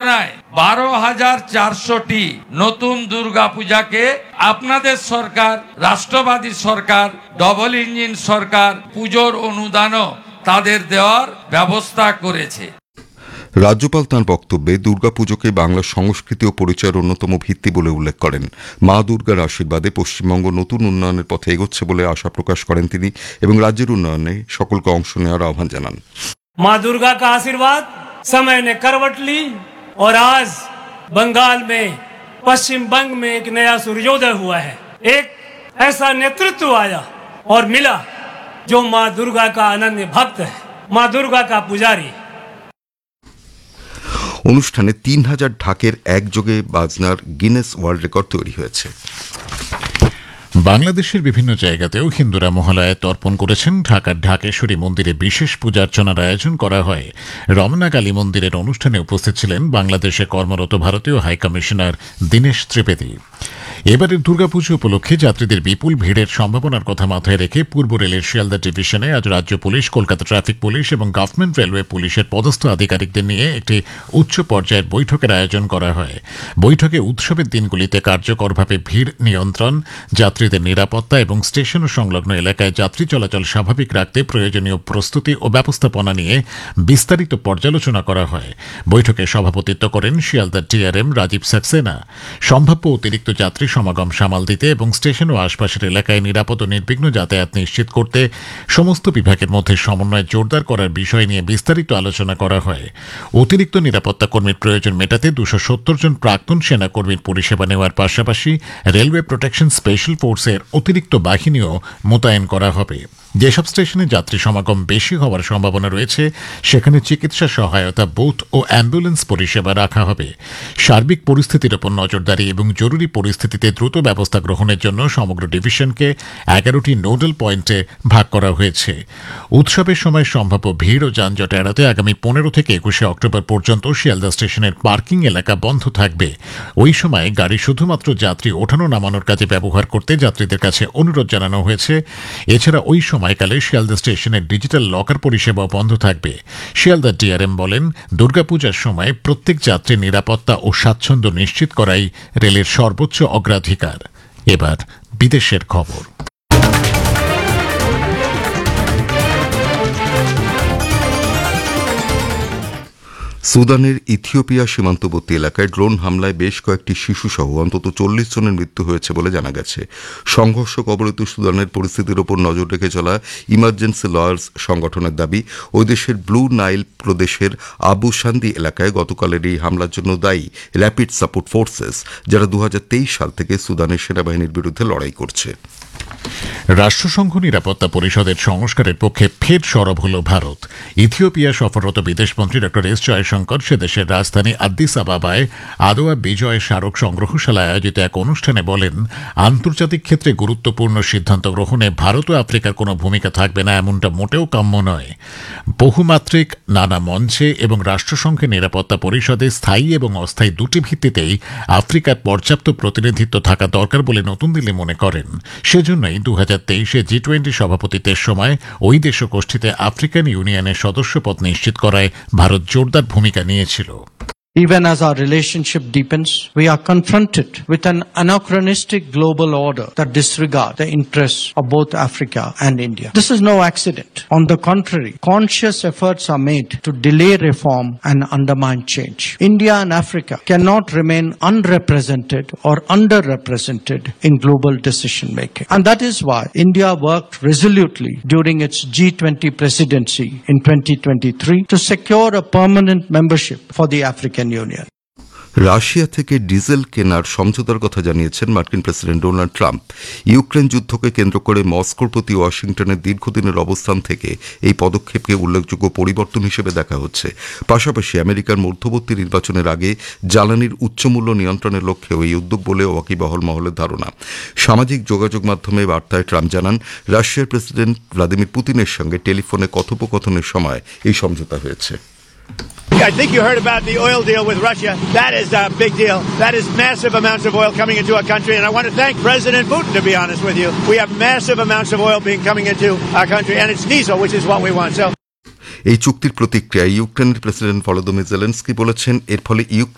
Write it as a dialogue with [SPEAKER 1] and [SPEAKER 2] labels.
[SPEAKER 1] তুলনায় 12,400টি নতুন দুর্গাপূজাকে আপনাদের সরকার, রাষ্ট্রবাদী সরকার, ডবল ইঞ্জিন সরকার পুজোর অনুদানও তাদের দেওয়ার ব্যবস্থা করেছে।
[SPEAKER 2] রাজ্যপাল তাঁর বক্তব্যে দুর্গাপুজোকে বাংলা সংস্কৃতি ও পরিচয়ের অন্যতম ভিত্তি বলে উল্লেখ করেন। মা দুর্গার আশীর্বাদে পশ্চিমবঙ্গ নতুন উন্নয়নের পথে এগোচ্ছে বলে আশা প্রকাশ করেন তিনি এবং রাজ্যের উন্নয়নে সকলকে অংশ নেওয়ার আহ্বান জানান।
[SPEAKER 3] माँ दुर्गा का आशीर्वाद समय ने करवट ली और आज बंगाल में, पश्चिम बंग में एक नया सूर्योदय हुआ है। एक ऐसा नेतृत्व आया और मिला जो माँ दुर्गा का अनन्य भक्त है, माँ दुर्गा का पुजारी।
[SPEAKER 2] অনুষ্ঠানে 3,000 ঢাকের একযোগে বাজনার গিনেস ওয়ার্ল্ড রেকর্ড তৈরি হয়েছে।
[SPEAKER 4] বাংলাদেশের বিভিন্ন জায়গাতেও হিন্দুরা মহালয়ায় তর্পণ করেছেন। ঢাকার ঢাকেশ্বরী মন্দিরে বিশেষ পূজার্চনার আয়োজন করা হয়। রমনা কালী মন্দিরের অনুষ্ঠানে উপস্থিত ছিলেন বাংলাদেশে কর্মরত ভারতীয় হাইকমিশনার দীনেশ ত্রিবেদী। এবারের দুর্গাপুজো উপলক্ষে যাত্রীদের বিপুল ভিড়ের সম্ভাবনার কথা মাথায় রেখে পূর্ব রেলের শিয়ালদা ডিভিশনে আজ রাজ্য পুলিশ, কলকাতা ট্রাফিক পুলিশ এবং গভর্নমেন্ট রেলওয়ে পুলিশের পদস্থ আধিকারিকদের নিয়ে একটি উচ্চ পর্যায়ের বৈঠকের আয়োজন করা হয়। বৈঠকে উৎসবের দিনগুলিতে কার্যকরভাবে ভিড় নিয়ন্ত্রণ, যাত্রীদের নিরাপত্তা এবং স্টেশন ও সংলগ্ন এলাকায় যাত্রী চলাচল স্বাভাবিক রাখতে প্রয়োজনীয় প্রস্তুতি ও ব্যবস্থাপনা নিয়ে বিস্তারিত পর্যালোচনা করা হয়। বৈঠকে সভাপতিত্ব করেন শিয়ালদা ডিআরএম রাজীব সাক্সেনা। সম্ভাব্য অতিরিক্ত যাত্রী সমাগম সামাল দিতে এবং স্টেশন ও আশপাশের এলাকায় নিরাপদ ও নির্বিঘ্ন যাতায়াত নিশ্চিত করতে সমস্ত বিভাগের মধ্যে সমন্বয় জোরদার করার বিষয় নিয়ে বিস্তারিত আলোচনা করা হয়। অতিরিক্ত নিরাপত্তা কর্মীর প্রয়োজন মেটাতে 270 জন প্রাক্তন সেনাকর্মীর পরিষেবা নেওয়ার পাশাপাশি রেলওয়ে প্রোটেকশন স্পেশাল ফোর্সের অতিরিক্ত বাহিনীও মোতায়েন করা হবে। যেসব স্টেশনে যাত্রী সমাগম বেশি হওয়ার সম্ভাবনা রয়েছে সেখানে চিকিৎসা সহায়তা বুথ ও অ্যাম্বুলেন্স পরিষেবা রাখা হবে। সার্বিক পরিস্থিতির উপর নজরদারি এবং জরুরি পরিস্থিতিতে দ্রুত ব্যবস্থা গ্রহণের জন্য সমগ্র ডিভিশনকে 11টি নোডাল পয়েন্টে ভাগ করা হয়েছে। উৎসবের সময় সম্ভাব্য ভিড় ও যানজট এড়াতে আগামী 15 থেকে 21 অক্টোবর পর্যন্ত শিয়ালদা স্টেশনের পার্কিং এলাকা বন্ধ থাকবে। ওই সময় গাড়ি শুধুমাত্র যাত্রী ওঠানো নামানোর কাজে ব্যবহার করতে যাত্রীদের কাছে অনুরোধ জানানো হয়েছে। এছাড়া ওই সময়কালে শিয়ালদা স্টেশনের ডিজিটাল লকার পরিষেবাও বন্ধ থাকবে। শিয়ালদা ডিআরএম বলেন, দুর্গাপূজার সময় প্রত্যেক যাত্রীর নিরাপত্তা ও স্বাচ্ছন্দ্য নিশ্চিত করাই রেলের সর্বোচ্চ অগ্রাধিকার। এবার বিদেশের খবর।
[SPEAKER 2] সুদানের ইথিওপিয়া সীমান্তবর্তী এলাকায় ড্রোন হামলায় বেশ কয়েকটি শিশুসহ অন্তত 40 জনের মৃত্যু হয়েছে বলে জানা গেছে। সংঘর্ষ কবলিত সুদানের পরিস্থিতির ওপর নজর রেখে চলা ইমার্জেন্সি লয়ার্স সংগঠনের দাবি, ওই দেশের ব্লু নাইল প্রদেশের আবু শান্দি এলাকায় গতকালের এই হামলার জন্য দায়ী র্যাপিড সাপোর্ট ফোর্সেস, যারা 2023 সাল থেকে সুদানের সেনাবাহিনীর বিরুদ্ধে লড়াই করছে।
[SPEAKER 4] রাষ্ট্রসংঘ নিরাপত্তা পরিষদের সংস্কারের পক্ষে ফের সরব হল ভারত। ইথিওপিয়া সফররত বিদেশমন্ত্রী ড এস জয়শঙ্কর সে দেশের রাজধানী আদ্দিস আবাবায় আদোয়া বিজয় স্মারক সংগ্রহশালায় আয়োজিত এক অনুষ্ঠানে বলেন, আন্তর্জাতিক ক্ষেত্রে গুরুত্বপূর্ণ সিদ্ধান্ত গ্রহণে ভারত ও আফ্রিকার কোনো ভূমিকা থাকবে না, এমনটা মোটেও কাম্য নয়। বহুমাত্রিক নানা মঞ্চে এবং রাষ্ট্রসংঘের নিরাপত্তা পরিষদে স্থায়ী এবং অস্থায়ী দুটি ভিত্তিতেই আফ্রিকার পর্যাপ্ত প্রতিনিধিত্ব থাকা দরকার বলে নতুন দিল্লি মনে করেন। সেজন্যই 2023-এ G20 সভাপতিত্বের সময় ওই দেশগোষ্ঠীতে আফ্রিকান ইউনিয়নের সদস্যপদ নিশ্চিত করায় ভারত জোরদার ভূমিকা নিয়েছিল।
[SPEAKER 5] Even as our relationship deepens, we are confronted with an anachronistic global order that disregards the interests of both Africa and India. This is no accident. On the contrary, conscious efforts are made to delay reform and undermine change. India and Africa cannot remain unrepresented or underrepresented in global decision making. And that is why India worked resolutely during its G20 presidency in 2023 to secure a permanent membership for the African Union.
[SPEAKER 2] Russia থেকে diesel কেনার সমঝোতার কথা জানিয়েছেন মার্কিন president Donald Trump. Ukraine যুদ্ধকে কেন্দ্র করে মস্কোর প্রতি ওয়াশিংটনের দীর্ঘদিনের অবস্থান থেকে এই পদক্ষেপকে উল্লেখযোগ্য পরিবর্তন হিসেবে দেখা হচ্ছে। পাশাপাশি আমেরিকার মধ্যবর্তী নির্বাচনের আগে জ্বালানির উচ্চমূল্য নিয়ন্ত্রণের লক্ষ্যেও এই উদ্যোগ বলে ওয়াকিবহাল মহলের ধারণা। সামাজিক যোগাযোগ মাধ্যমে বার্তায় ট্রাম্প জানান, রাশিয়ার প্রেসিডেন্ট ভ্লাদিমির পুতিনের সঙ্গে টেলিফোনে কথোপকথনের সময় এই সমঝোতা হয়েছে।
[SPEAKER 6] I think you heard about the oil deal with Russia. That is a big deal. That is massive amounts of oil coming into our country. And I want to thank President Putin, to be honest with you. We have massive amounts of oil coming into our country. And it's diesel, which is what we want. So,
[SPEAKER 2] এই চুক্তির প্রতিক্রিয়ায় ইউক্রেনের president Volodymyr Zelensky বলেছেন, এর ফলে